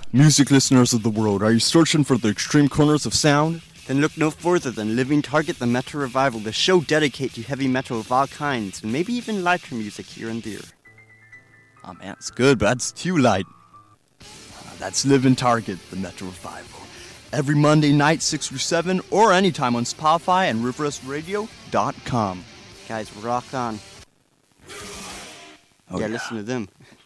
Music listeners of the world, are you searching for the extreme corners of sound? Then look no further than Living Target, the Metal Revival, the show dedicated to heavy metal of all kinds, and maybe even lighter music here and there. Oh man, it's good, but that's too light. That's Living Target, the Metal Revival. Every Monday night, 6 through 7, or anytime on Spotify and RiverWestRadio.com. Guys, rock on. Oh, yeah, listen to them.